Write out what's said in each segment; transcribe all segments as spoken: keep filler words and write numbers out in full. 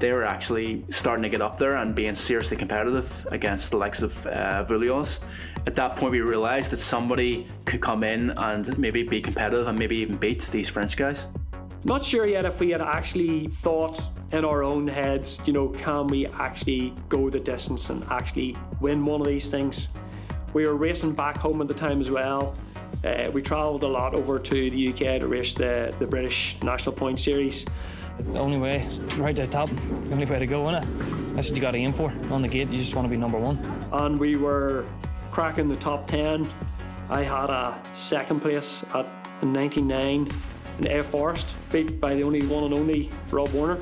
they were actually starting to get up there and being seriously competitive against the likes of uh, Voulios. At that point, we realised that somebody could come in and maybe be competitive and maybe even beat these French guys. Not sure yet if we had actually thought in our own heads, you know, can we actually go the distance and actually win one of these things? We were racing back home at the time as well. Uh, we travelled a lot over to the U K to race the, the British National Point Series. The only way is right to the top, the only way to go, innit? That's what you got to aim for. On the gate, you just want to be number one. And we were cracking the top ten. I had a second place at ninety-nine in Ave Forest, beat by the only one and only Rob Warner.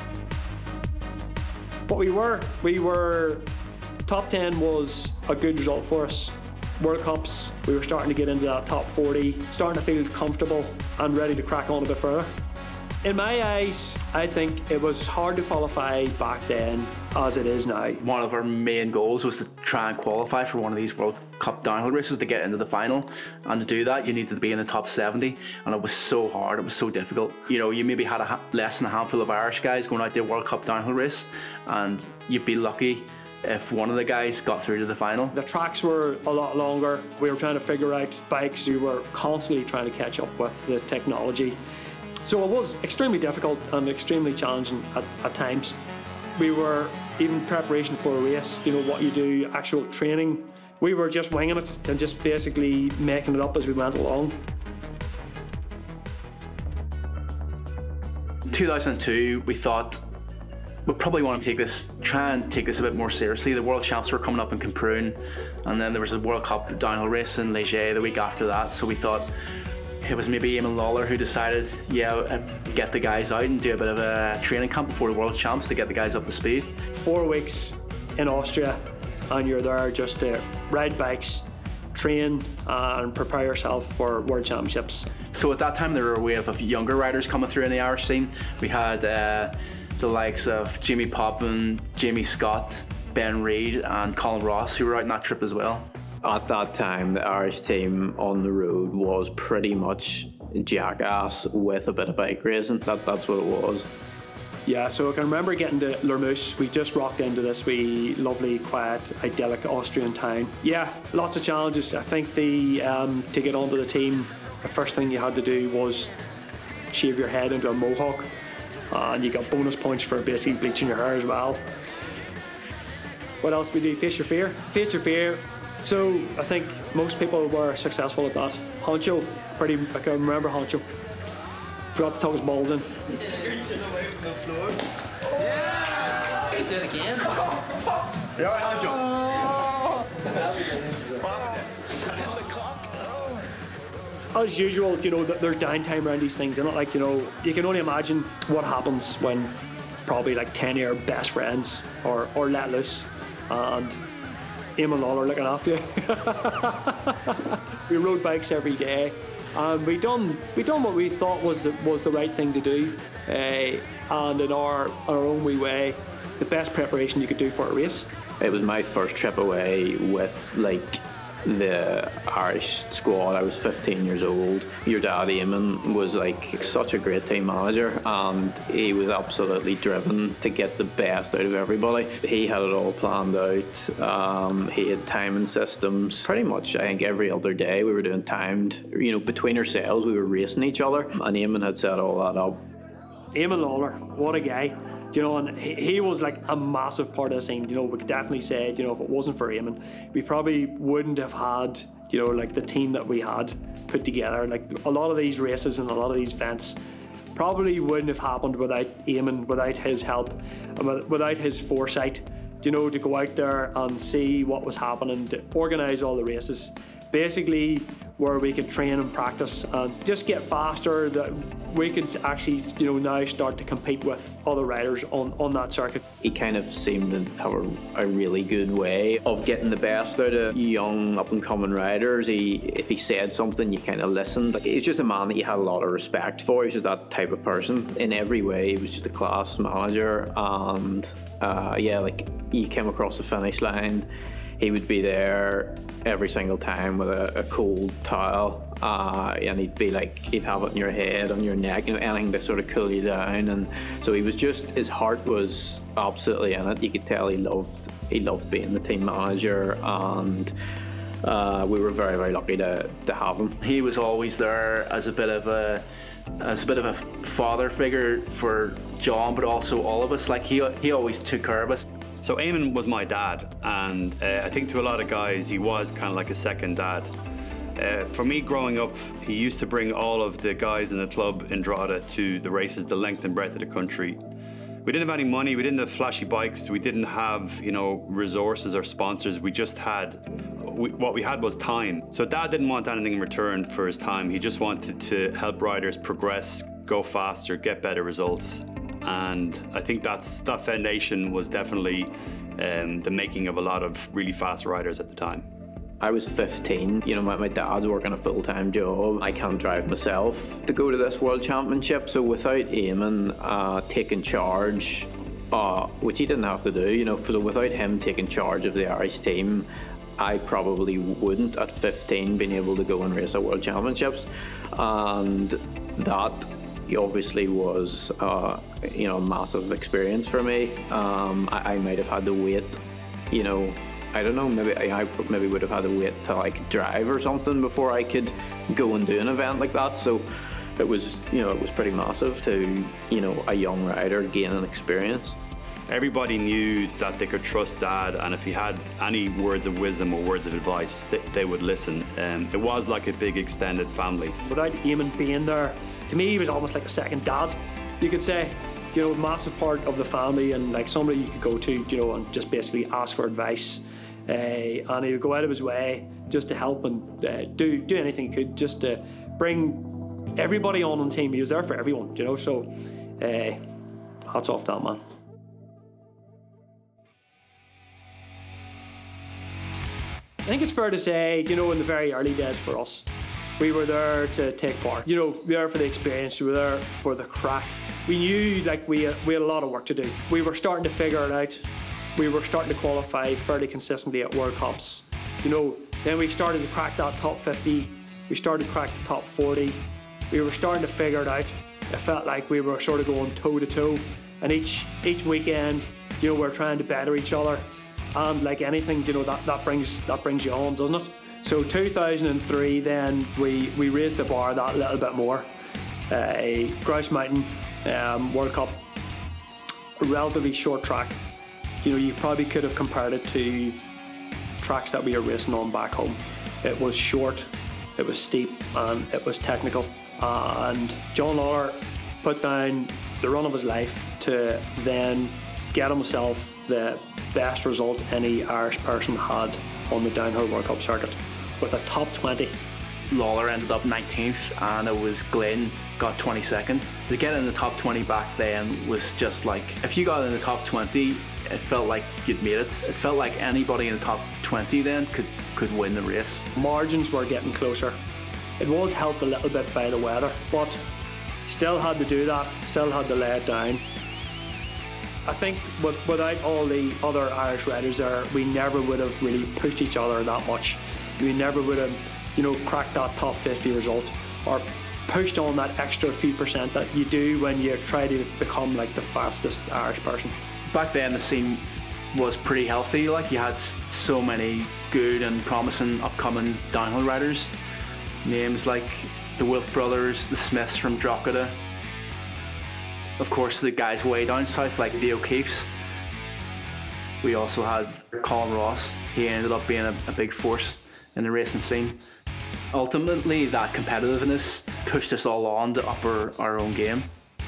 But we were, we were, top ten was a good result for us. World Cups, we were starting to get into that top forty, starting to feel comfortable and ready to crack on a bit further. In my eyes, I think it was hard to qualify back then as it is now. One of our main goals was to try and qualify for one of these World Cup downhill races to get into the final. And to do that, you needed to be in the top seventy. And it was so hard, it was so difficult. You know, you maybe had a ha- less than a handful of Irish guys going out to a World Cup downhill race, and you'd be lucky if one of the guys got through to the final. The tracks were a lot longer. We were trying to figure out bikes. We were constantly trying to catch up with the technology. So it was extremely difficult and extremely challenging at, at times. We were, even preparation for a race, you know, what you do, actual training, we were just winging it and just basically making it up as we went along. In two thousand two, we thought we probably want to take this, try and take this a bit more seriously. The World Champs were coming up in Camprun, and then there was a World Cup downhill race in Ligier the week after that, so we thought it was maybe Eamon Lawler who decided, yeah, get the guys out and do a bit of a training camp before the World Champs to get the guys up to speed. Four weeks in Austria, and you're there just to ride bikes, train and prepare yourself for World Championships. So at that time there were a wave of younger riders coming through in the Irish scene. We had uh, the likes of Jamie Popham, Jamie Scott, Ben Reid and Colin Ross who were out on that trip as well. At that time, the Irish team on the road was pretty much jackass with a bit of bike racing. That, that's what it was. Yeah, so I can remember getting to Lermoos. We just rocked into this wee lovely, quiet, idyllic Austrian town. Yeah, lots of challenges. I think the um, to get onto the team, the first thing you had to do was shave your head into a mohawk, uh, and you got bonus points for basically bleaching your hair as well. What else did we do? Face your fear. Face your fear. So I think most people were successful at that. Honcho, pretty, I can remember Honcho. Forgot to tuck his balls in. You're chin away from the floor. Yeah! You can do it again. Yeah, Honcho. As usual, you know, there's downtime around these things, isn't it? Like, you know, you can only imagine what happens when probably like ten of your best friends are, are let loose and Eamon Lawler looking after you. We rode bikes every day, and we done we done what we thought was the, was the right thing to do, uh, and in our our own wee way, the best preparation you could do for a race. It was my first trip away with like the Irish squad. I was fifteen years old. Your dad Eamon was like such a great team manager, and he was absolutely driven to get the best out of everybody. He had it all planned out. Um, he had timing systems. Pretty much I think every other day we were doing timed, you know, between ourselves we were racing each other, and Eamon had set all that up. Eamon Lawler, what a guy. You know, and he, he was like a massive part of the scene. You know, we could definitely say, you know, if it wasn't for Eamon, we probably wouldn't have had, you know, like the team that we had put together. Like a lot of these races and a lot of these events probably wouldn't have happened without Eamon, without his help, and without his foresight, you know, to go out there and see what was happening, to organise all the races. Basically, where we could train and practice and just get faster, that we could actually, you know, now start to compete with other riders on, on that circuit. He kind of seemed to have a, a really good way of getting the best out of young up-and-coming riders. He, if he said something, you kind of listened. He's just a man that you had a lot of respect for. He's just that type of person. In every way, he was just a class manager, and uh, yeah, like you came across the finish line, he would be there every single time with a, a cold towel uh, and he'd be like, he'd have it on your head, on your neck, you know, anything to sort of cool you down. And so he was just, his heart was absolutely in it. You could tell he loved, he loved being the team manager, and uh, we were very, very lucky to to have him. He was always there as a bit of a, as a bit of a father figure for John, but also all of us. Like he he always took care of us. So Eamon was my dad, and uh, I think to a lot of guys he was kind of like a second dad. Uh, for me growing up, he used to bring all of the guys in the club in Drogheda to the races, the length and breadth of the country. We didn't have any money, we didn't have flashy bikes, we didn't have, you know, resources or sponsors. We just had, we, what we had was time. So Dad didn't want anything in return for his time. He just wanted to help riders progress, go faster, get better results. And I think that's that foundation was definitely um, the making of a lot of really fast riders at the time. I was fifteen, you know, my, my dad's working a full-time job. I can't drive myself to go to this World Championship, so without Eamon uh, taking charge, uh, which he didn't have to do, you know, so without him taking charge of the Irish team, I probably wouldn't at fifteen been able to go and race at World Championships. And that obviously was, uh, you know, a massive experience for me. Um, I, I might have had to wait, you know, I don't know, maybe I, I maybe would have had to wait till I could drive or something before I could go and do an event like that. So it was, you know, it was pretty massive to, you know, a young rider gain an experience. Everybody knew that they could trust Dad, and if he had any words of wisdom or words of advice, they, they would listen. Um, it was like a big extended family. Without Eamon being there, to me he was almost like a second dad, you could say. You know, massive part of the family, and like somebody you could go to, you know, and just basically ask for advice. Uh, and he would go out of his way just to help and uh, do do anything he could just to bring everybody on on the team. He was there for everyone, you know, so uh, hats off to that man. I think it's fair to say, you know, in the very early days for us, we were there to take part. You know, we were there for the experience, we were there for the crack. We knew like we had, we had a lot of work to do. We were starting to figure it out. We were starting to qualify fairly consistently at World Cups. You know, then we started to crack that top fifty. We started to crack the top forty. We were starting to figure it out. It felt like we were sort of going toe to toe. And each each weekend, you know, we're trying to better each other. And like anything, you know, that, that brings that brings you on, doesn't it? So two thousand three, then we, we raised the bar that little bit more. Uh, a Grouse Mountain um, World Cup, a relatively short track. You know, you probably could have compared it to tracks that we were racing on back home. It was short, it was steep, and it was technical. And John Lawler put down the run of his life to then get himself the best result any Irish person had on the downhill World Cup circuit with a top twenty. Lawler ended up nineteenth, and it was Glenn got twenty-second. To get in the top twenty back then was just like, if you got in the top twenty, it felt like you'd made it. It felt like anybody in the top twenty then could, could win the race. Margins were getting closer. It was helped a little bit by the weather, but still had to do that, still had to lay it down. I think with, without all the other Irish riders there, we never would have really pushed each other that much. We never would have, you know, cracked that top fifty result or pushed on that extra few percent that you do when you try to become like the fastest Irish person. Back then the scene was pretty healthy. Like, you had so many good and promising upcoming downhill riders. Names like the Wilf brothers, the Smiths from Drogheda. Of course, the guys way down south like the O'Keefes. We also had Colin Ross. He ended up being a, a big force in the racing scene. Ultimately, that competitiveness pushed us all on to up our, our own game.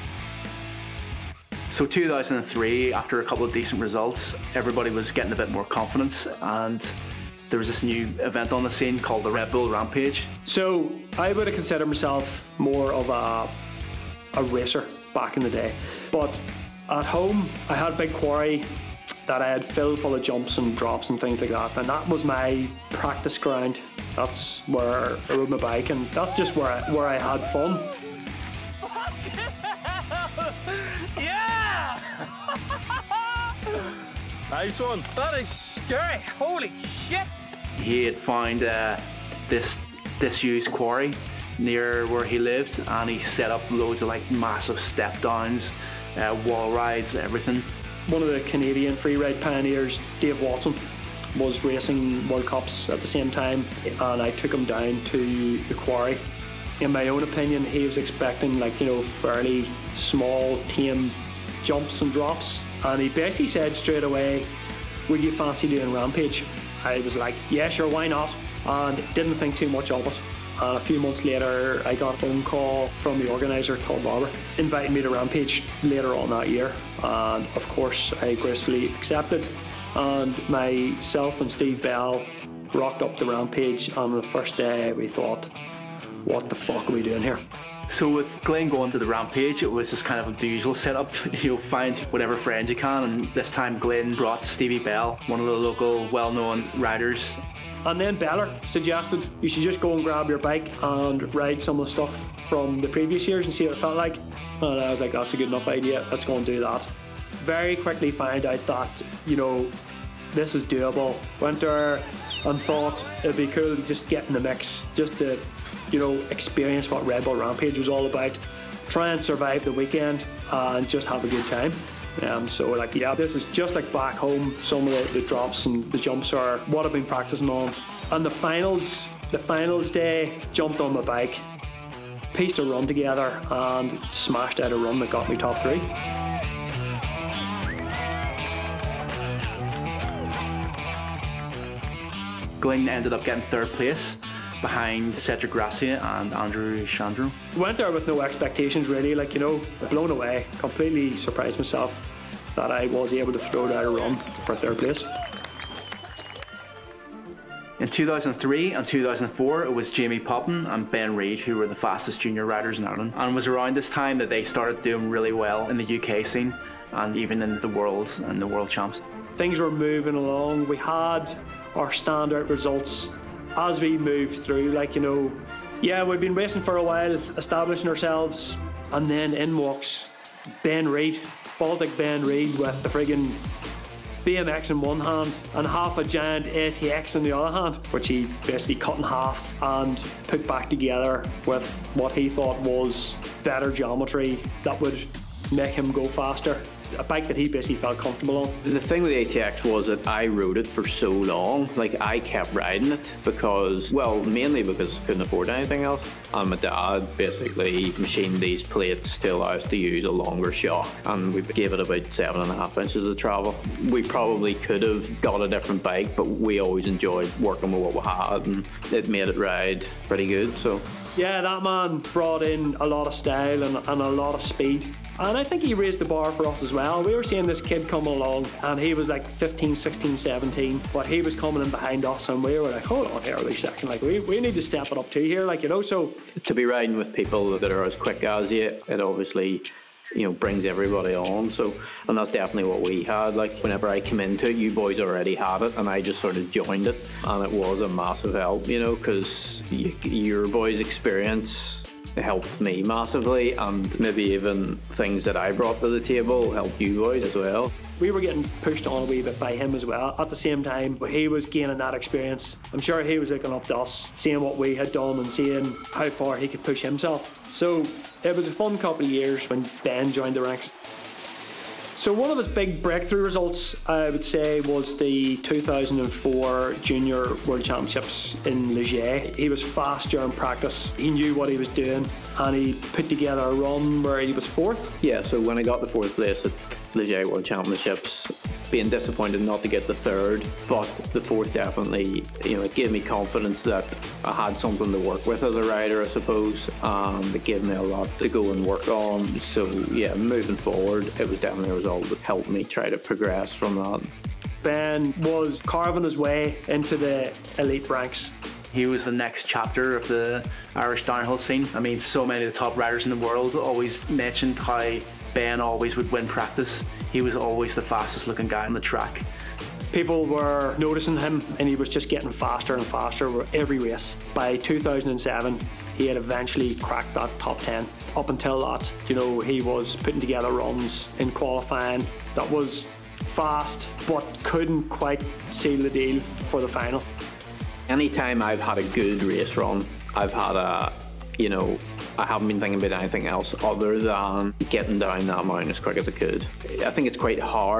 So two thousand three, after a couple of decent results, everybody was getting a bit more confidence, and there was this new event on the scene called the Red Bull Rampage. So I would have considered myself more of a, a racer back in the day. But at home, I had a big quarry that I had filled full of jumps and drops and things like that, and that was my practice ground. That's where I rode my bike, and that's just where I, where I had fun. Yeah! Nice one. That is scary. Holy shit. He had found uh, this disused quarry near where he lived, and he set up loads of like massive step downs, uh, wall rides, everything. One of the Canadian free ride pioneers, Dave Watson, was racing World Cups at the same time, and I took him down to the quarry. In my own opinion, he was expecting like, you know, fairly small, tame jumps and drops, and he basically said straight away, would you fancy doing Rampage? I was like, yeah, sure, why not? And didn't think too much of it. And a few months later, I got a phone call from the organiser, Todd Barber, inviting me to Rampage later on that year. And of course, I gracefully accepted. And myself and Steve Bell rocked up the Rampage, and on the first day we thought, what the fuck are we doing here? So with Glenn going to the Rampage, it was just kind of the usual setup. You'll find whatever friends you can, and this time Glenn brought Stevie Bell, one of the local well-known riders. And then Beller suggested you should just go and grab your bike and ride some of the stuff from the previous years and see what it felt like. And I was like, that's a good enough idea, let's go and do that. Very quickly found out that, you know, this is doable. Went there and thought it'd be cool to just get in the mix, just to, you know, experience what Red Bull Rampage was all about. Try and survive the weekend and just have a good time. Um, so like, yeah, this is just like back home. Some of the, the drops and the jumps are what I've been practicing on. And the finals, the finals day, jumped on my bike, pieced a run together and smashed out a run that got me top three. Glenn ended up getting third place behind Cedric Gracia and Andrew Chandru. Went there with no expectations really, like, you know, blown away. Completely surprised myself that I was able to throw out a run for third place. In two thousand three and two thousand four, it was Jamie Poppin and Ben Reid who were the fastest junior riders in Ireland. And it was around this time that they started doing really well in the U K scene and even in the world and the world champs. Things were moving along. We had our standout results as we moved through, like, you know, yeah, we've been racing for a while, establishing ourselves, and then in walks Ben Reid, Baltic Ben Reid, with the friggin' B M X in one hand and half a giant A T X in the other hand, which he basically cut in half and put back together with what he thought was better geometry that would make him go faster. A bike that he basically felt comfortable on. The thing with the A T X was that I rode it for so long, like I kept riding it because, well, mainly because I couldn't afford anything else. And my dad basically machined these plates to allow us to use a longer shock, and we gave it about seven and a half inches of travel. We probably could have got a different bike, but we always enjoyed working with what we had, and it made it ride pretty good. So yeah, that man brought in a lot of style and, and a lot of speed. And I think he raised the bar for us as well. We were seeing this kid come along and he was like fifteen, sixteen, seventeen, but he was coming in behind us and we were like, hold on here a wee second, like we, we need to step it up too here, like, you know. So to be riding with people that are as quick as you, it obviously, you know, brings everybody on. So, and that's definitely what we had. Like whenever I came into it, you boys already had it and I just sort of joined it, and it was a massive help, you know, because you, your boys' experience helped me massively, and maybe even things that I brought to the table helped you boys as well. We were getting pushed on a wee bit by him as well. At the same time, he was gaining that experience. I'm sure he was looking up to us, seeing what we had done and seeing how far he could push himself. So it was a fun couple of years when Ben joined the ranks. So one of his big breakthrough results, I would say, was the two thousand four Junior World Championships in Ligier. He was fast during practice. He knew what he was doing, and he put together a run where he was fourth. Yeah, so when I got the fourth place at Ligier World Championships, being disappointed not to get the third, but the fourth definitely, you know, it gave me confidence that I had something to work with as a rider, I suppose. Um, it gave me a lot to go and work on. So yeah, moving forward, it was definitely a result that helped me try to progress from that. Ben was carving his way into the elite ranks. He was the next chapter of the Irish downhill scene. I mean, so many of the top riders in the world always mentioned how Ben always would win practice. He was always the fastest looking guy on the track. People were noticing him and he was just getting faster and faster every race. By two thousand seven, he had eventually cracked that top ten. Up until that, you know, he was putting together runs in qualifying that was fast but couldn't quite seal the deal for the final. Anytime I've had a good race run, I've had a, you know, I haven't been thinking about anything else other than getting down that mountain as quick as I could. I think it's quite hard